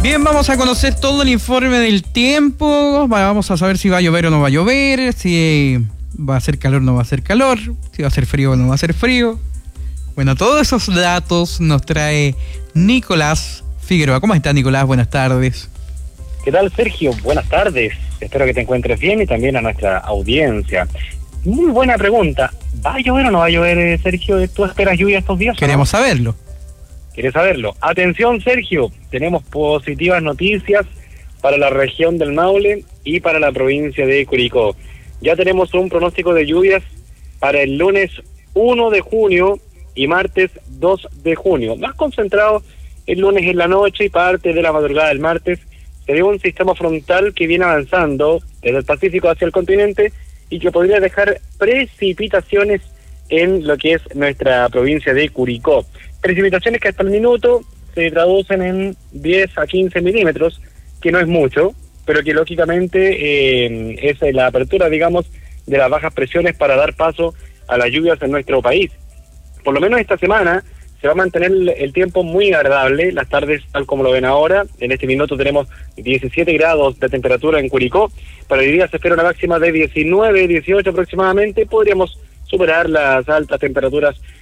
Bien, vamos a conocer todo el informe del tiempo. Vamos a saber si va a llover o no va a llover, si va a hacer calor o no va a hacer calor, si va a hacer frío o no va a hacer frío. Bueno, todos esos datos nos trae Nicolás Figueroa. ¿Cómo está, Nicolás? Buenas tardes. ¿Qué tal, Sergio? Buenas tardes. Espero que te encuentres bien y también a nuestra audiencia. Muy buena pregunta. ¿Va a llover o no va a llover, Sergio? ¿Tú esperas lluvia estos días? Queremos saberlo. ¿Quieres saberlo? Atención, Sergio. Tenemos positivas noticias para la región del Maule y para la provincia de Curicó. Ya tenemos un pronóstico de lluvias para el lunes 1 de junio y martes 2 de junio. Más concentrado el lunes en la noche y parte de la madrugada del martes. Se ve un sistema frontal que viene avanzando desde el Pacífico hacia el continente y que podría dejar precipitaciones en lo que es nuestra provincia de Curicó. Precipitaciones que hasta el minuto se traducen en 10 a 15 milímetros, que no es mucho, pero que lógicamente es la apertura, digamos, de las bajas presiones para dar paso a las lluvias en nuestro país. Por lo menos esta semana se va a mantener el tiempo muy agradable, las tardes tal como lo ven ahora. En este minuto tenemos 17 grados de temperatura en Curicó. Para hoy día se espera una máxima de 19, 18 aproximadamente. Podríamos superar las altas temperaturas